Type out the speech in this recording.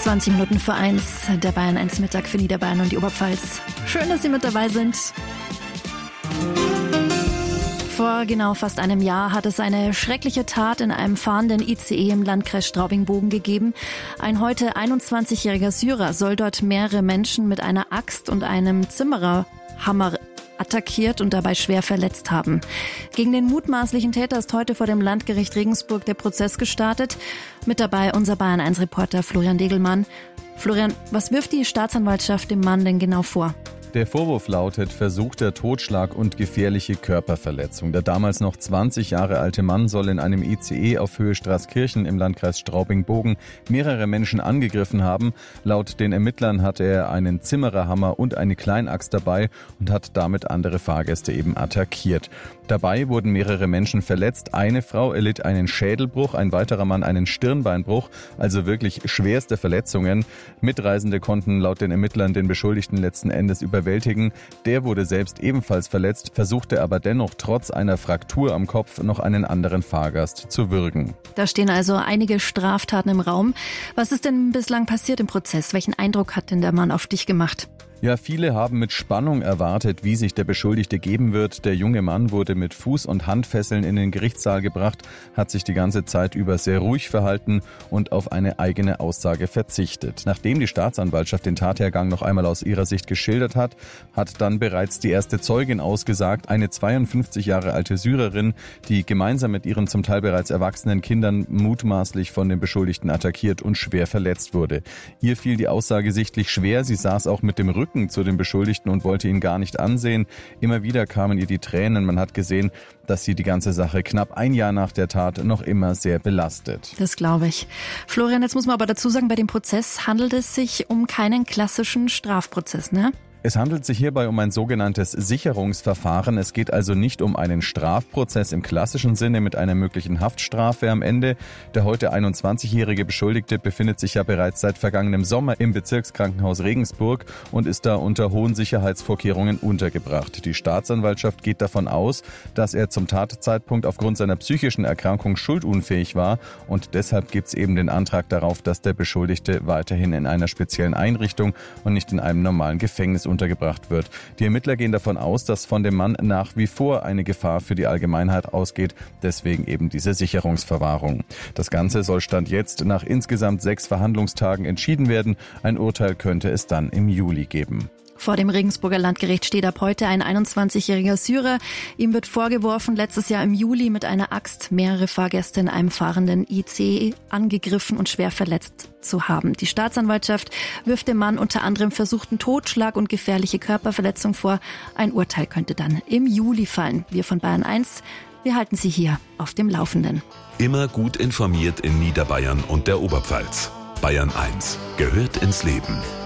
20 Minuten vor 1, der Bayern 1 Mittag für Niederbayern und die Oberpfalz. Schön, dass Sie mit dabei sind. Vor genau fast einem Jahr hat es eine schreckliche Tat in einem fahrenden ICE im Landkreis Straubing-Bogen gegeben. Ein heute 21-jähriger Syrer soll dort mehrere Menschen mit einer Axt und einem Zimmererhammer attackiert und dabei schwer verletzt haben. Gegen den mutmaßlichen Täter ist heute vor dem Landgericht Regensburg der Prozess gestartet. Mit dabei unser Bayern 1 Reporter Florian Degelmann. Florian, was wirft die Staatsanwaltschaft dem Mann denn genau vor? Der Vorwurf lautet versuchter Totschlag und gefährliche Körperverletzung. Der damals noch 20 Jahre alte Mann soll in einem ICE auf Höhe Straßkirchen im Landkreis Straubing-Bogen mehrere Menschen angegriffen haben. Laut den Ermittlern hatte er einen Zimmererhammer und eine Kleinaxt dabei und hat damit andere Fahrgäste eben attackiert. Dabei wurden mehrere Menschen verletzt. Eine Frau erlitt einen Schädelbruch, ein weiterer Mann einen Stirnbeinbruch, also wirklich schwerste Verletzungen. Mitreisende konnten laut den Ermittlern den Beschuldigten letzten Endes überwältigen. Der wurde selbst ebenfalls verletzt, versuchte aber dennoch trotz einer Fraktur am Kopf noch einen anderen Fahrgast zu würgen. Da stehen also einige Straftaten im Raum. Was ist denn bislang passiert im Prozess? Welchen Eindruck hat denn der Mann auf dich gemacht? Ja, viele haben mit Spannung erwartet, wie sich der Beschuldigte geben wird. Der junge Mann wurde mit Fuß- und Handfesseln in den Gerichtssaal gebracht, hat sich die ganze Zeit über sehr ruhig verhalten und auf eine eigene Aussage verzichtet. Nachdem die Staatsanwaltschaft den Tathergang noch einmal aus ihrer Sicht geschildert hat, hat dann bereits die erste Zeugin ausgesagt, eine 52 Jahre alte Syrerin, die gemeinsam mit ihren zum Teil bereits erwachsenen Kindern mutmaßlich von dem Beschuldigten attackiert und schwer verletzt wurde. Ihr fiel die Aussage sichtlich schwer, sie saß auch mit dem Rücken zu dem Beschuldigten und wollte ihn gar nicht ansehen. Immer wieder kamen ihr die Tränen. Man hat gesehen, dass sie die ganze Sache knapp ein Jahr nach der Tat noch immer sehr belastet. Das glaube ich. Florian, jetzt muss man aber dazu sagen, bei dem Prozess handelt es sich um keinen klassischen Strafprozess, ne? Es handelt sich hierbei um ein sogenanntes Sicherungsverfahren. Es geht also nicht um einen Strafprozess im klassischen Sinne mit einer möglichen Haftstrafe am Ende. Der heute 21-jährige Beschuldigte befindet sich ja bereits seit vergangenem Sommer im Bezirkskrankenhaus Regensburg und ist da unter hohen Sicherheitsvorkehrungen untergebracht. Die Staatsanwaltschaft geht davon aus, dass er zum Tatzeitpunkt aufgrund seiner psychischen Erkrankung schuldunfähig war und deshalb gibt es eben den Antrag darauf, dass der Beschuldigte weiterhin in einer speziellen Einrichtung und nicht in einem normalen Gefängnis untergebracht wird. Die Ermittler gehen davon aus, dass von dem Mann nach wie vor eine Gefahr für die Allgemeinheit ausgeht, deswegen eben diese Sicherungsverwahrung. Das Ganze soll Stand jetzt nach insgesamt 6 Verhandlungstagen entschieden werden. Ein Urteil könnte es dann im Juli geben. Vor dem Regensburger Landgericht steht ab heute ein 21-jähriger Syrer. Ihm wird vorgeworfen, letztes Jahr im Juli mit einer Axt mehrere Fahrgäste in einem fahrenden ICE angegriffen und schwer verletzt zu haben. Die Staatsanwaltschaft wirft dem Mann unter anderem versuchten Totschlag und gefährliche Körperverletzung vor. Ein Urteil könnte dann im Juli fallen. Wir von Bayern 1, wir halten Sie hier auf dem Laufenden. Immer gut informiert in Niederbayern und der Oberpfalz. Bayern 1 gehört ins Leben.